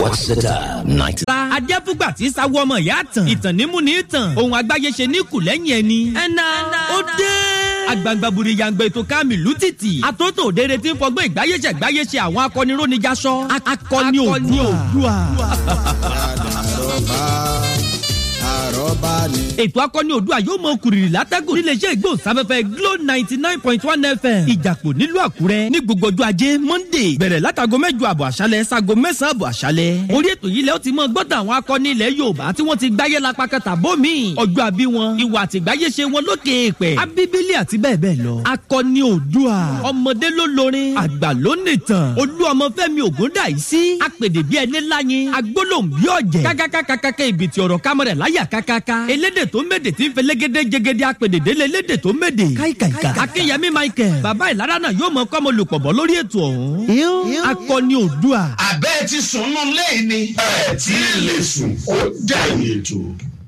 What's the time? 90. Adéfúgbà tí sáwọ́ ọmọ ìyá tàn. Ìtàn nímú ní tàn. Ohun àgbáyé ṣe ní kù lẹ́yìn ẹni. Ẹ̀nà ó dé. Àgbàǹgbàbùrì yàǹgbẹ̀ ètò Kamilu títì. Àtótó òdere tí ń fọgbọ́n ìgbáyéṣe àwọn akọnirónijaṣọ. Akọni Oòduà. Ètò akọni Oòduà yóò mọ kùrìrì látẹ́gùn níléeṣẹ́ ìgbóhùnsáfẹ́fẹ́ Glo 99.1 FM Ìjàpọ̀ nílùú Àkúrẹ́ ní gbogbo ọjọ́ ajé Monday bẹ̀rẹ̀ látago 8 àbọ̀ àṣálẹ́ sago 9 àbọ̀ àṣálẹ́. Orí ètò yìí lẹ́ ó ti mọ gbọ́dọ̀ àwọn akọni ilẹ̀ Yorùbá tí wọ́n ti gbáyé lápá kẹta bómi. Ọjọ́ àbí wọn, ìwà àtìgbáyéṣe wọn lókè èèpẹ̀, abíbílì àti bẹ́ẹ̀ bẹ́ẹ̀ lọ. Akọni Oòduà, ọmọdé ló lorin, àgbà ló nìtàn. Olúọmọfẹ́mi Ògúndáìsí, apèdè bí ẹni láyin, agbólóhùn bí ọ̀jẹ̀. Kákákákákáká ìbìtì ọ̀rọ̀ kámẹ́rẹ̀ láyà kákáká. Elédè tó méde tí ń fẹlẹ́gẹ́dẹ́ jẹgẹdẹ apèdè délé elédè tó méde. Káìkàìkà. Akínyẹmí Michael, bàbá ìlara náà yóò mọ kọ́mọ olùpọ̀bọ̀ lórí ètò ọ̀hún. Akọni Oòduà. Àbẹ́ẹ̀ ti sùn nù lẹ́yìn ni. Ẹ̀ tí ì lè sùn ó dẹ̀yìn ètò.